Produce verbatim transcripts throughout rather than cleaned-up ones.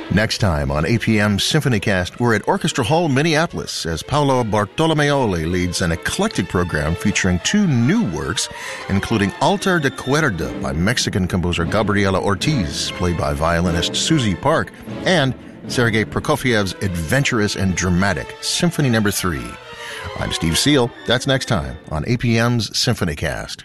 Next time on A P M SymphonyCast, we're at Orchestra Hall, Minneapolis, as Paolo Bartolomeoli leads an eclectic program featuring two new works, including Altar de Cuerda by Mexican composer Gabriela Ortiz, played by violinist Susie Park, and Sergei Prokofiev's adventurous and dramatic Symphony Number Three. I'm Steve Seal. That's next time on A P M's SymphonyCast.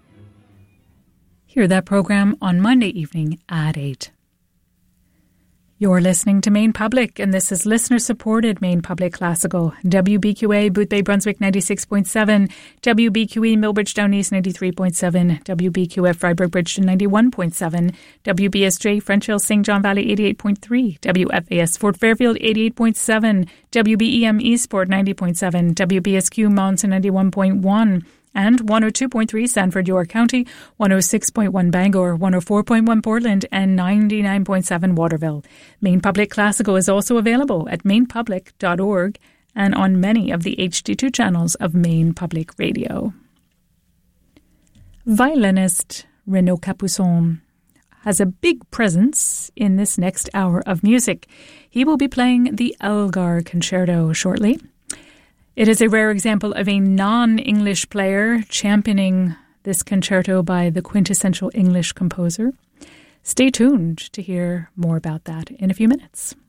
Hear that program on Monday evening at eight. You're listening to Maine Public, and this is listener-supported Maine Public Classical. W B Q A Booth Bay Brunswick ninety-six point seven, W B Q E Millbridge Down East ninety-three point seven, W B Q F Freiburg Bridgeton ninety-one point seven, W B S J French Hill Saint John Valley eighty-eight point three, W F A S Fort Fairfield eighty-eight point seven, W B E M Eastport ninety point seven, W B S Q Mountain ninety-one point one, and one oh two point three Sanford, York County, one oh six point one Bangor, one oh four point one Portland, and ninety-nine point seven Waterville. Maine Public Classical is also available at maine public dot org and on many of the H D two channels of Maine Public Radio. Violinist Renaud Capuçon has a big presence in this next hour of music. He will be playing the Elgar Concerto shortly. It is a rare example of a non-English player championing this concerto by the quintessential English composer. Stay tuned to hear more about that in a few minutes.